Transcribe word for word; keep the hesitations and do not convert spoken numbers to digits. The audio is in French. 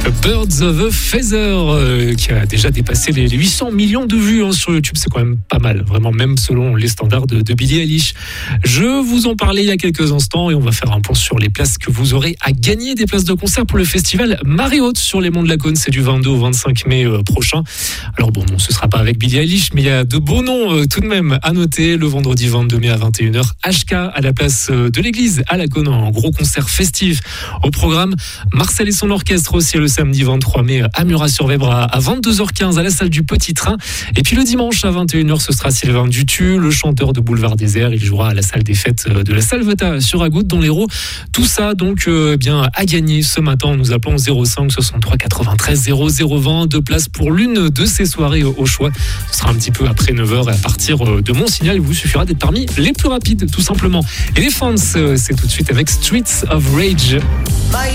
Birds of a Feather, euh, qui a déjà dépassé les huit cents millions de vues hein, sur YouTube. C'est quand même pas mal, vraiment, même selon les standards de, de Billie Eilish. Je vous en parlais il y a quelques instants et on va faire un point sur les places que vous aurez à gagner. Des places de concert pour le festival Marée-Haute sur les monts de la Cône. C'est du vingt-deux au vingt-cinq mai euh, prochain. Alors bon, non, ce sera pas avec Billie Eilish, mais il y a de beaux noms euh, tout de même à noter. Le vendredi vingt-deux mai à vingt et une heures, H K à la place de l'église à la Cône, un gros concert festif au programme. Marcel et son orchestre aussi le samedi vingt-trois mai à Murat-sur-Vèbre à vingt-deux heures quinze à la salle du Petit Train. Et puis le dimanche à vingt et une heures, ce sera Sylvain Dutu, le chanteur de Boulevard Désert. Il jouera à la salle des fêtes de la Salvetat sur Agoutte dans l'Hérault. Tout ça donc euh, bien à gagner ce matin en nous appelant zéro cinq soixante-trois quatre-vingt-treize zéro zéro vingt. Deux places pour l'une de ces soirées au choix. Ce sera un petit peu après neuf heures et à partir de mon signal, il vous suffira d'être parmi les plus rapides tout simplement. Et les fans, c'est tout de suite avec Streets of Rage.